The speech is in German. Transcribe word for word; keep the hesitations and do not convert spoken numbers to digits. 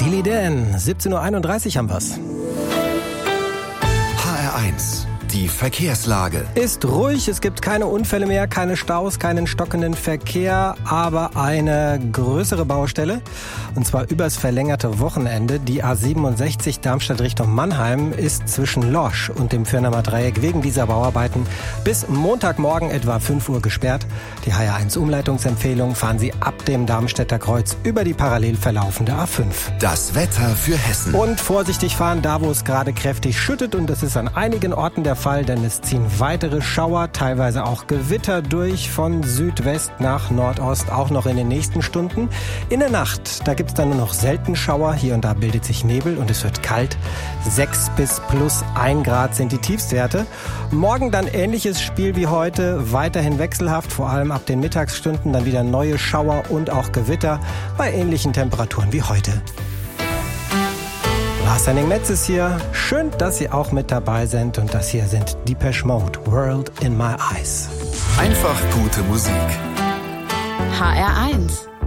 Steely Dan, siebzehn Uhr einunddreißig haben wir's. H R eins, die Verkehrslage. Ist ruhig, es gibt keine Unfälle mehr, keine Staus, keinen stockenden Verkehr, aber eine größere Baustelle. Und zwar übers verlängerte Wochenende. Die A siebenundsechzig Darmstadt Richtung Mannheim ist zwischen Losch und dem Firnamer Dreieck wegen dieser Bauarbeiten bis Montagmorgen etwa fünf Uhr gesperrt. Die H R eins Umleitungsempfehlung: fahren Sie ab dem Darmstädter Kreuz über die parallel verlaufende A fünf. Das Wetter für Hessen. Und vorsichtig fahren, da wo es gerade kräftig schüttet, und das ist an einigen Orten der Fall, denn es ziehen weitere Schauer, teilweise auch Gewitter durch von Südwest nach Nordost, auch noch in den nächsten Stunden. In der Nacht, da gibt es dann nur noch selten Schauer, hier und da bildet sich Nebel und es wird kalt. sechs bis plus ein Grad sind die Tiefstwerte. Morgen dann ähnliches Spiel wie heute, weiterhin wechselhaft, vor allem ab den Mittagsstunden dann wieder neue Schauer und auch Gewitter bei ähnlichen Temperaturen wie heute. Lars Henning Metz ist hier. Schön, dass Sie auch mit dabei sind. Und das hier sind Depeche Mode, World in My Eyes. Einfach gute Musik. H R eins